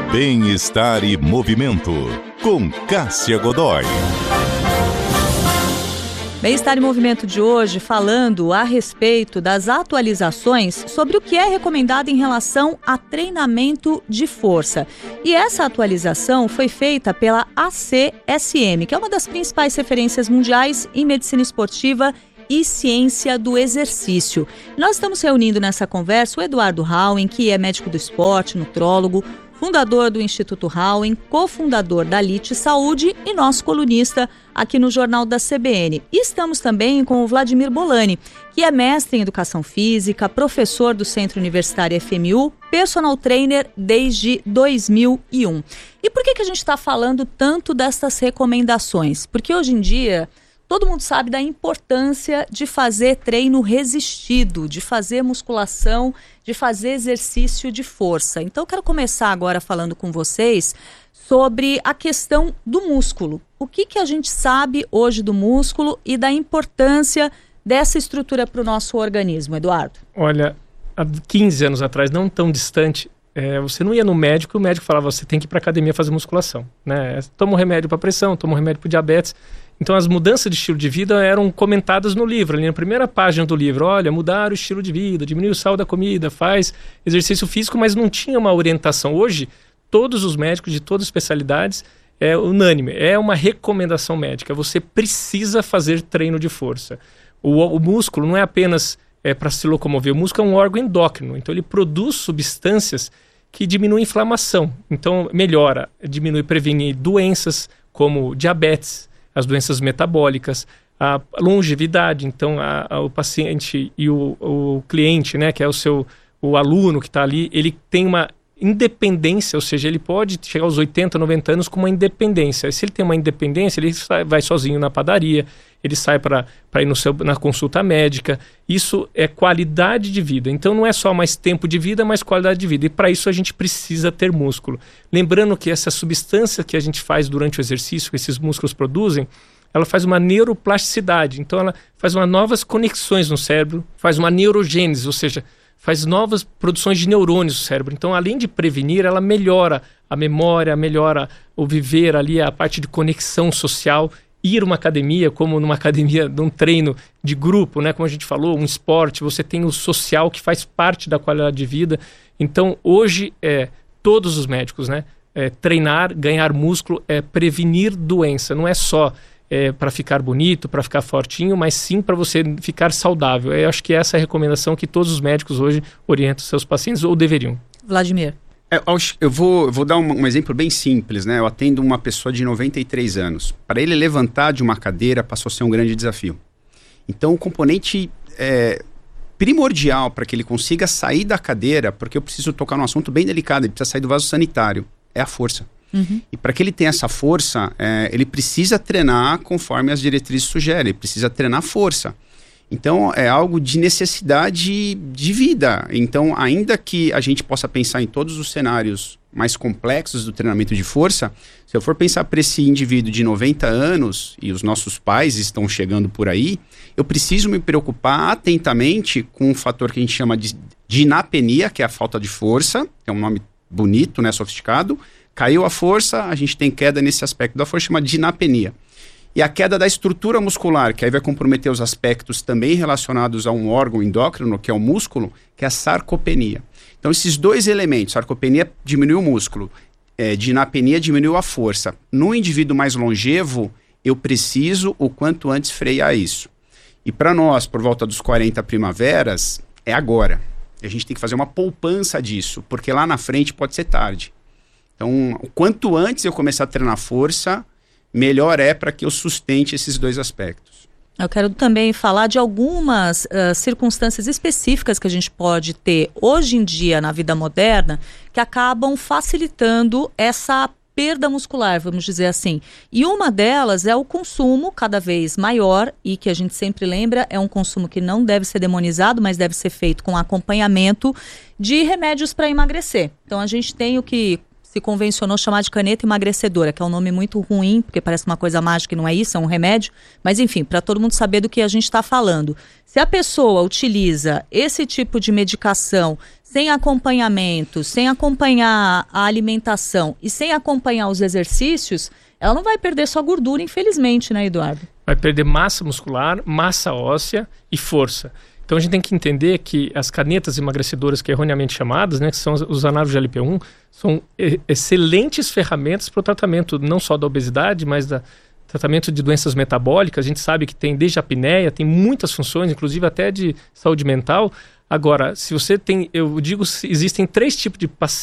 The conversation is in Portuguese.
Bem-estar e movimento, com Cássia Godoy. Bem-estar e movimento de hoje falando a respeito das atualizações sobre o que é recomendado em relação a treinamento de força. E essa atualização foi feita pela ACSM, que é uma das principais referências mundiais em medicina esportiva e ciência do exercício. Nós estamos reunindo nessa conversa o Eduardo Hauen, que é médico do esporte, nutrólogo, fundador do Instituto Hauen, cofundador da Elite Saúde e nosso colunista aqui no Jornal da CBN. E estamos também com o Vladimir Bolani, que é mestre em Educação Física, professor do Centro Universitário FMU, personal trainer desde 2001. E por que a gente está falando tanto dessas recomendações? Porque hoje em dia todo mundo sabe da importância de fazer treino resistido, de fazer musculação, de fazer exercício de força. Então, eu quero começar agora falando com vocês sobre a questão do músculo. O que a gente sabe hoje do músculo e da importância dessa estrutura para o nosso organismo, Eduardo? Olha, há 15 anos atrás, não tão distante, você não ia no médico, o médico falava, você tem que ir para a academia fazer musculação, né? Toma um remédio para pressão, toma um remédio para diabetes. Então as mudanças de estilo de vida eram comentadas no livro, ali na primeira página do livro. Olha, mudar o estilo de vida, diminuir o sal da comida, faz exercício físico, mas não tinha uma orientação. Hoje, todos os médicos de todas as especialidades, é unânime, é uma recomendação médica. Você precisa fazer treino de força. O músculo não é apenas para se locomover, o músculo é um órgão endócrino, então ele produz substâncias que diminuem a inflamação. Então melhora, diminui, previne doenças como diabetes, as doenças metabólicas, a longevidade. Então o paciente e o cliente, né, que é o aluno que está ali, ele tem uma independência, ou seja, ele pode chegar aos 80, 90 anos com uma independência. Se ele tem uma independência, ele vai sozinho na padaria, ele sai para ir na consulta médica. Isso é qualidade de vida. Então não é só mais tempo de vida, mas qualidade de vida. E para isso a gente precisa ter músculo. Lembrando que essa substância que a gente faz durante o exercício, que esses músculos produzem, ela faz uma neuroplasticidade. Então ela faz novas conexões no cérebro, faz uma neurogênese, ou seja, faz novas produções de neurônios no cérebro. Então, além de prevenir, ela melhora a memória, melhora o viver ali, a parte de conexão social. Ir a uma academia, como numa academia de um treino de grupo, né? Como a gente falou, um esporte, você tem o social que faz parte da qualidade de vida. Então, hoje, todos os médicos, né? Treinar, ganhar músculo, prevenir doença. Não é só para ficar bonito, para ficar fortinho, mas sim para você ficar saudável. Eu acho que essa é a recomendação que todos os médicos hoje orientam seus pacientes, ou deveriam. Vladimir. Eu vou dar um exemplo bem simples, né? Eu atendo uma pessoa de 93 anos. Para ele levantar de uma cadeira passou a ser um grande desafio. Então o componente primordial para que ele consiga sair da cadeira, porque eu preciso tocar num assunto bem delicado, ele precisa sair do vaso sanitário, é a força. Uhum. E para que ele tenha essa força, ele precisa treinar conforme as diretrizes sugerem, ele precisa treinar força. Então é algo de necessidade de vida. Então, ainda que a gente possa pensar em todos os cenários mais complexos do treinamento de força, se eu for pensar para esse indivíduo de 90 anos, e os nossos pais estão chegando por aí, eu preciso me preocupar atentamente com um fator que a gente chama de dinapenia, que é a falta de força, que é um nome bonito, né, sofisticado. Caiu a força, a gente tem queda nesse aspecto da força, chama dinapenia. E a queda da estrutura muscular, que aí vai comprometer os aspectos também relacionados a um órgão endócrino, que é o músculo, que é a sarcopenia. Então, esses dois elementos, sarcopenia diminui o músculo, dinapenia diminui a força. No indivíduo mais longevo, eu preciso, o quanto antes, frear isso. E para nós, por volta dos 40 primaveras, é agora. A gente tem que fazer uma poupança disso, porque lá na frente pode ser tarde. Então, o quanto antes eu começar a treinar força, melhor é para que eu sustente esses dois aspectos. Eu quero também falar de algumas circunstâncias específicas que a gente pode ter hoje em dia na vida moderna que acabam facilitando essa perda muscular, vamos dizer assim. E uma delas é o consumo cada vez maior e que a gente sempre lembra, é um consumo que não deve ser demonizado, mas deve ser feito com acompanhamento de remédios para emagrecer. Então a gente tem o que se convencionou chamar de caneta emagrecedora, que é um nome muito ruim, porque parece uma coisa mágica e não é isso, é um remédio. Mas enfim, para todo mundo saber do que a gente está falando. Se a pessoa utiliza esse tipo de medicação sem acompanhamento, sem acompanhar a alimentação e sem acompanhar os exercícios, ela não vai perder só gordura, infelizmente, né, Eduardo? Vai perder massa muscular, massa óssea e força. Então a gente tem que entender que as canetas emagrecedoras, que é erroneamente chamadas, né, que são os análogos de GLP-1, são excelentes ferramentas para o tratamento não só da obesidade, mas do tratamento de doenças metabólicas. A gente sabe que tem desde a apneia, tem muitas funções, inclusive até de saúde mental. Agora, se você tem, eu digo, existem 3 tipos de pacientes